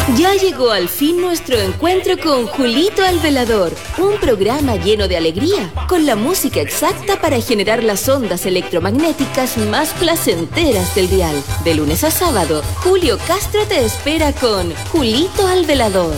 Ya llegó al fin nuestro encuentro con Julito el Velador, un programa lleno de alegría, con la música exacta para generar las ondas electromagnéticas más placenteras del dial. De lunes a sábado, Julio Castro te espera con Julito el Velador.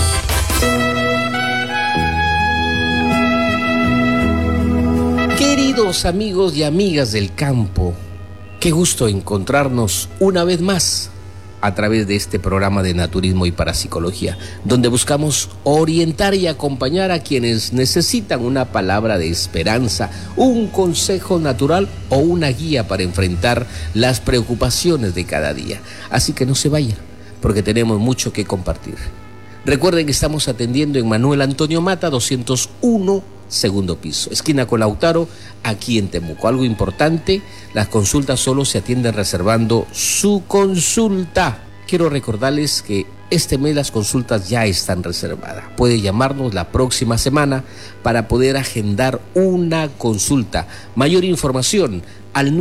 Queridos amigos y amigas del campo, qué gusto encontrarnos una vez más a través de este programa de naturismo y parapsicología, donde buscamos orientar y acompañar a quienes necesitan una palabra de esperanza, un consejo natural o una guía para enfrentar las preocupaciones de cada día. Así que no se vayan, porque tenemos mucho que compartir. Recuerden que estamos atendiendo en Manuel Antonio Mata, 201, segundo piso, esquina con Lautaro, aquí en Temuco. Algo importante, las consultas solo se atienden reservando su consulta. Quiero recordarles que este mes las consultas ya están reservadas. Puede llamarnos la próxima semana para poder agendar una consulta. Mayor información al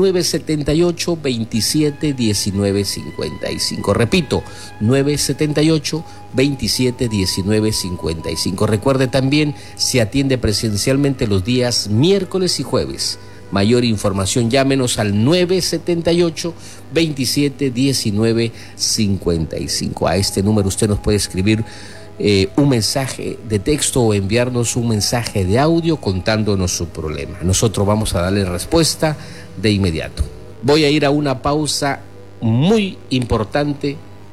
978-27-19-55. Repito, 978-27-19-55. Recuerde también, se atiende presencialmente los días miércoles y jueves. Mayor información, llámenos al 978-27-19-55. A este número usted nos puede escribir un mensaje de texto o enviarnos un mensaje de audio contándonos su problema. Nosotros vamos a darle respuesta de inmediato. Voy a ir a una pausa muy importante.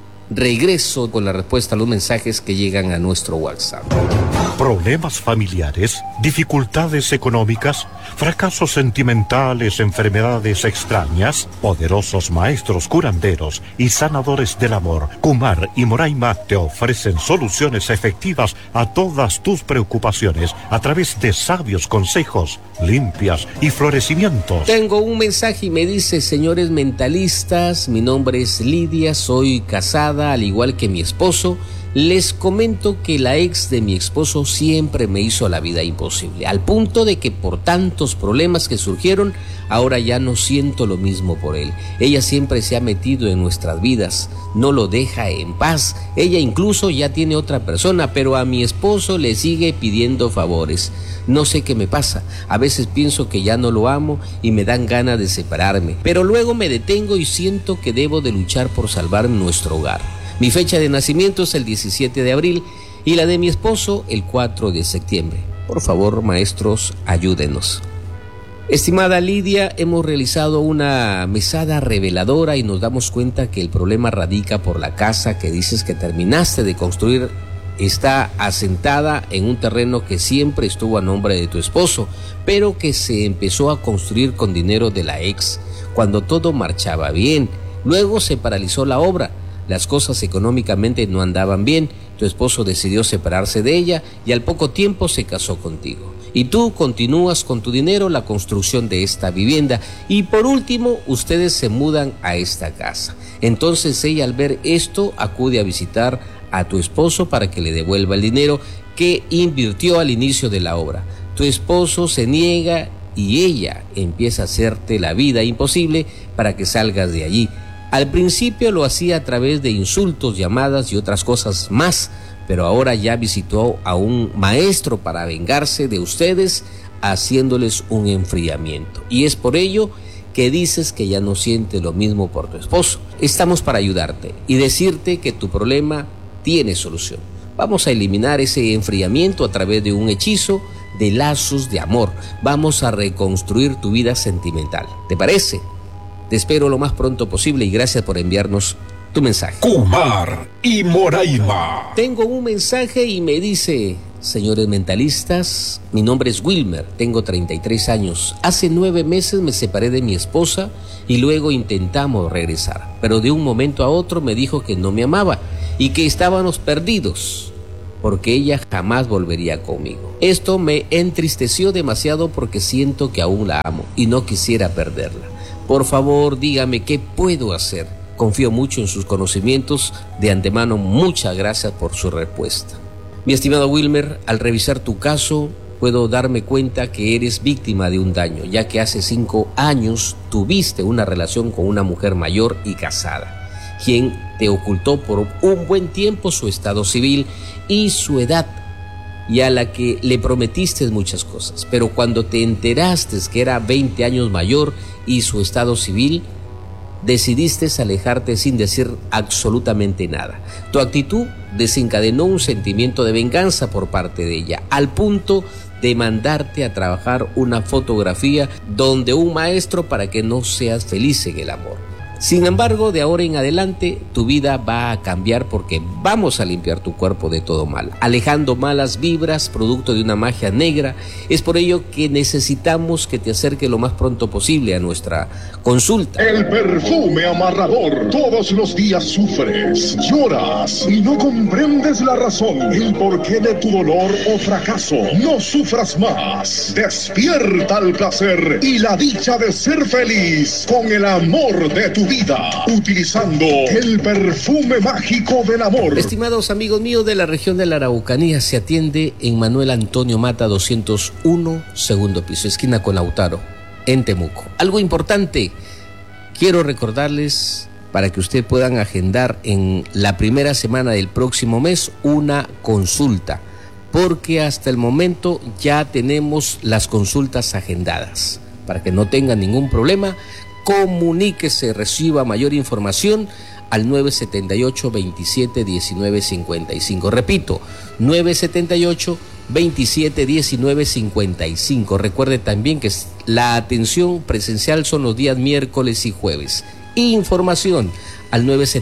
Regreso con la respuesta a los mensajes que llegan a nuestro WhatsApp. Problemas familiares, dificultades económicas, fracasos sentimentales, enfermedades extrañas. Poderosos maestros curanderos y sanadores del amor, Kumar y Moraima, te ofrecen soluciones efectivas a todas tus preocupaciones a través de sabios consejos, limpias y florecimientos. Tengo un mensaje y me dice: señores mentalistas, mi nombre es Lidia, soy casada al igual que mi esposo. Les comento que la ex de mi esposo siempre me hizo la vida imposible, al punto de que por tantos problemas que surgieron, ahora ya no siento lo mismo por él. Ella siempre se ha metido en nuestras vidas, no lo deja en paz. Ella incluso ya tiene otra persona, pero a mi esposo le sigue pidiendo favores. No sé qué me pasa, a veces pienso que ya no lo amo y me dan ganas de separarme, pero luego me detengo y siento que debo de luchar por salvar nuestro hogar. Mi fecha de nacimiento es el 17 de abril y la de mi esposo el 4 de septiembre. Por favor, maestros, ayúdenos. Estimada Lidia, hemos realizado una mesada reveladora y nos damos cuenta que el problema radica por la casa que dices que terminaste de construir. Está asentada en un terreno que siempre estuvo a nombre de tu esposo, pero que se empezó a construir con dinero de la ex, cuando todo marchaba bien. Luego se paralizó la obra. Las cosas económicamente no andaban bien, tu esposo decidió separarse de ella y al poco tiempo se casó contigo. Y tú continúas con tu dinero la construcción de esta vivienda y por último ustedes se mudan a esta casa. Entonces ella, al ver esto, acude a visitar a tu esposo para que le devuelva el dinero que invirtió al inicio de la obra. Tu esposo se niega y ella empieza a hacerte la vida imposible para que salgas de allí. Al principio lo hacía a través de insultos, llamadas y otras cosas más, pero ahora ya visitó a un maestro para vengarse de ustedes, haciéndoles un enfriamiento. Y es por ello que dices que ya no sientes lo mismo por tu esposo. Estamos para ayudarte y decirte que tu problema tiene solución. Vamos a eliminar ese enfriamiento a través de un hechizo de lazos de amor. Vamos a reconstruir tu vida sentimental. ¿Te parece? Te espero lo más pronto posible y gracias por enviarnos tu mensaje. Kumar y Moraima. Tengo un mensaje y me dice: señores mentalistas, mi nombre es Wilmer, tengo 33 años. Hace 9 meses me separé de mi esposa y luego intentamos regresar, pero de un momento a otro me dijo que no me amaba y que estábamos perdidos, porque ella jamás volvería conmigo. Esto me entristeció demasiado porque siento que aún la amo y no quisiera perderla. Por favor, dígame qué puedo hacer. Confío mucho en sus conocimientos. De antemano, muchas gracias por su respuesta. Mi estimado Wilmer, al revisar tu caso, puedo darme cuenta que eres víctima de un daño, ya que hace 5 años tuviste una relación con una mujer mayor y casada. quien te ocultó por un buen tiempo su estado civil y su edad, y a la que le prometiste muchas cosas, pero cuando te enteraste que era 20 años mayor y su estado civil, decidiste alejarte sin decir absolutamente nada. Tu actitud desencadenó un sentimiento de venganza por parte de ella, al punto de mandarte a trabajar una fotografía donde un maestro para que no seas feliz en el amor. Sin embargo, de ahora en adelante, tu vida va a cambiar porque vamos a limpiar tu cuerpo de todo mal, alejando malas vibras, producto de una magia negra. Es por ello que necesitamos que te acerques lo más pronto posible a nuestra consulta. El perfume amarrador. Todos los días sufres, lloras y no comprendes la razón, el porqué de tu dolor o fracaso. No sufras más. Despierta el placer y la dicha de ser feliz con el amor de tu vida, utilizando el perfume mágico del amor. Estimados amigos míos de la región de la Araucanía, se atiende en Manuel Antonio Mata 201, segundo piso, esquina con Lautaro, en Temuco. Algo importante, quiero recordarles para que ustedes puedan agendar en la primera semana del próximo mes una consulta, porque hasta el momento ya tenemos las consultas agendadas. Para que no tengan ningún problema, comuníquese, reciba mayor información al 978-27-19-55. Repito, 978-27-19-55. Recuerde también que la atención presencial son los días miércoles y jueves. Información al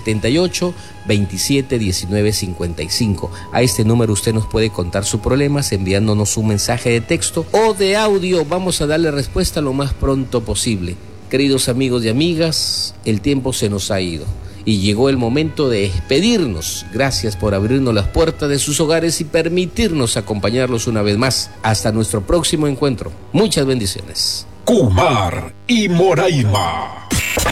978-27-19-55. A este número usted nos puede contar sus problemas enviándonos un mensaje de texto o de audio. Vamos a darle respuesta lo más pronto posible. Queridos amigos y amigas, el tiempo se nos ha ido y llegó el momento de despedirnos. Gracias por abrirnos las puertas de sus hogares y permitirnos acompañarlos una vez más. Hasta nuestro próximo encuentro. Muchas bendiciones. Kumar y Moraima.